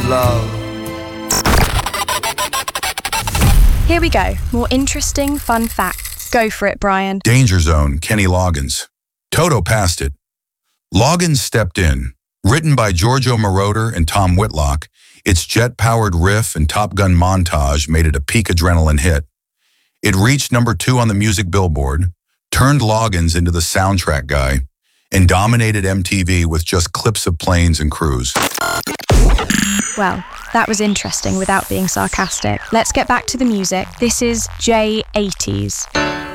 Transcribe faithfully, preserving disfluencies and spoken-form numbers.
love. Here we go. More interesting, fun facts. Go for it, Brian. Danger Zone, Kenny Loggins. Toto passed it. Loggins stepped in. Written by Giorgio Moroder and Tom Whitlock, its jet-powered riff and Top Gun montage made it a peak adrenaline hit. It reached number two on the music Billboard, turned Loggins into the soundtrack guy, and dominated M T V with just clips of planes and crews. Well, that was interesting without being sarcastic. Let's get back to the music. This is J eighties.